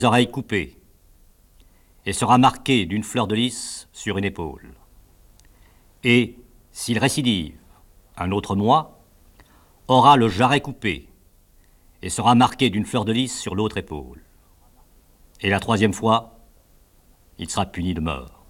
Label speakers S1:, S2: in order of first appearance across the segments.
S1: oreilles coupées et sera marqué d'une fleur de lys sur une épaule. Et, s'il récidive un autre mois, aura le jarret coupé et sera marqué d'une fleur de lys sur l'autre épaule. Et la troisième fois, il sera puni de mort.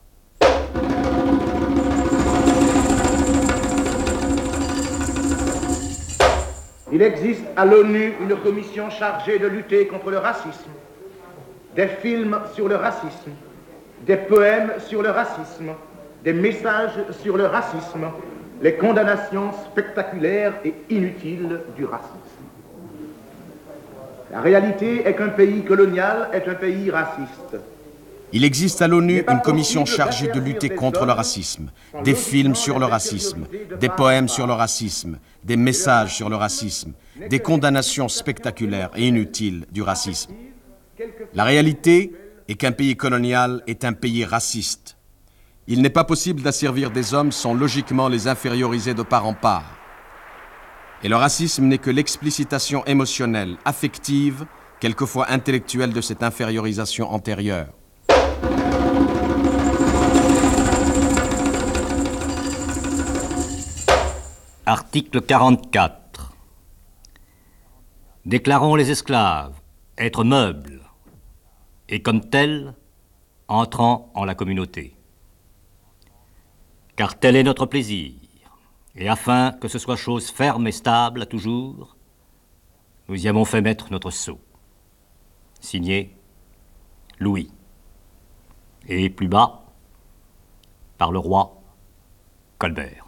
S2: Il existe à l'ONU une commission chargée de lutter contre le racisme. Des films sur le racisme, des poèmes sur le racisme, des messages sur le racisme, les condamnations spectaculaires et inutiles du racisme. La réalité est qu'un pays colonial est un pays raciste.
S3: Il existe à l'ONU une commission chargée de lutter contre le racisme, des films sur le racisme, des poèmes sur le racisme, des messages sur le racisme, des condamnations spectaculaires et inutiles du racisme. La réalité est qu'un pays colonial est un pays raciste. Il n'est pas possible d'asservir des hommes sans logiquement les inférioriser de part en part. Et le racisme n'est que l'explicitation émotionnelle, affective, quelquefois intellectuelle de cette infériorisation antérieure.
S1: Article 44. Déclarons les esclaves être meubles et comme tels entrant en la communauté. Car tel est notre plaisir, et afin que ce soit chose ferme et stable à toujours, nous y avons fait mettre notre sceau. Signé Louis. Et plus bas, par le roi Colbert.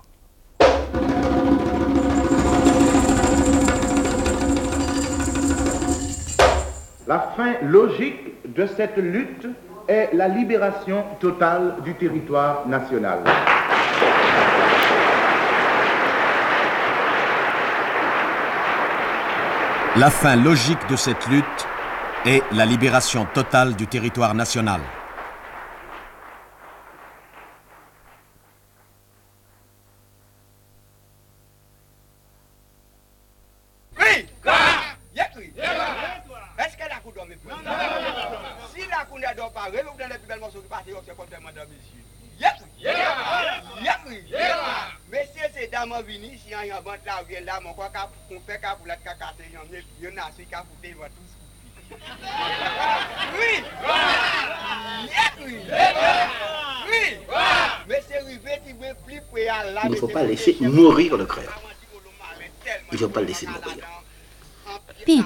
S2: La fin logique de cette lutte est la libération totale du territoire national.
S3: La fin logique de cette lutte est la libération totale du territoire national.
S4: Oui! Est-ce que la cour dorme plus? Si la cour ne dort pas, relève dans les plus belles morceaux qui partent, c'est comme tellement de monsieur. Messieurs, c'est dames venus, si on y a bon là, on là, mon quoi qu'on fait qu'à pour la cacater, il y en a assez qu'à foutre, ils vont tous couper. Oui! Oui! Mais c'est arrivé, il veut plus près à la.
S5: Il ne faut pas laisser mourir le créole. Il ne faut pas le laisser mourir.
S6: Pipe.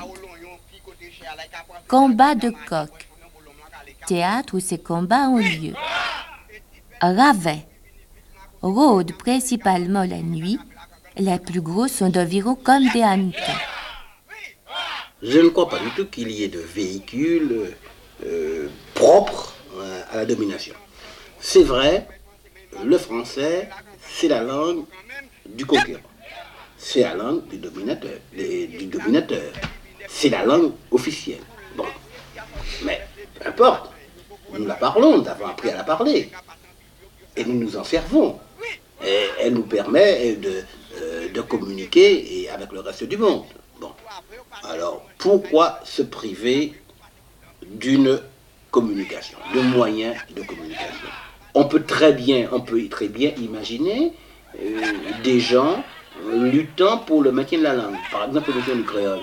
S6: Combat de coq. Théâtre où ces combats ont lieu. Ravet. Rôde principalement la nuit. Les plus gros sont d'environ comme des hannetons.
S5: Je ne crois pas du tout qu'il y ait de véhicules propres à la domination. C'est vrai, le français, c'est la langue du conquérant. C'est la langue du dominateur. C'est la langue officielle. Bon. Mais peu importe. Nous la parlons, nous avons appris à la parler. Et nous nous en servons. Et elle nous permet de communiquer avec le reste du monde. Bon. Alors, pourquoi se priver d'une communication, de moyens de communication? On peut très bien imaginer des gens luttant pour le maintien de la langue. Par exemple, le maintien du créole.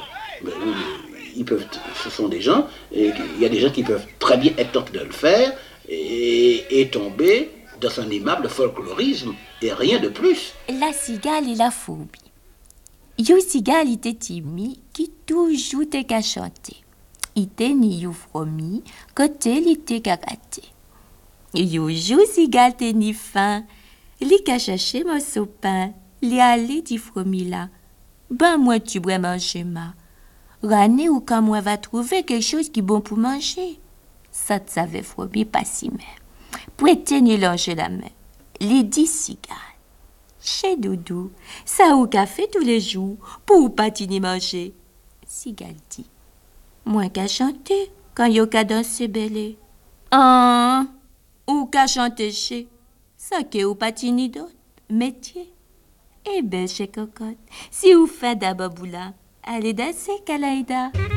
S5: Ce sont des gens, et il y a des gens qui peuvent très bien être tentés de le faire et tomber dans un aimable folklorisme et rien de plus.
S6: La cigale et la phobie. Yo cigale était timide qui toujours te qu'à chanter. Il était ni you fromi côté il était qu'à gâter. Yo jou cigale te ni fin, li qu'à chercher mon sopin, li aller di fromi là. Ben moi tu pourrais manger ma. Rane ou quand moi va trouver quelque chose qui est bon pour manger. Ça te savait fromi pas si même. Prêtez ni langer la main. Les 10 cigales. Chez Doudou, ça ou café tous les jours, pour pas t'y manger. Cigale dit, moi qu'à chanter, quand yo qu'à danser belé. Ah, ou qu'à chanter chez, ça que ou pas t'y d'autre, métier. Eh ben, chez cocotte, si vous faites d'abord boula, allez danser, Kalaïda.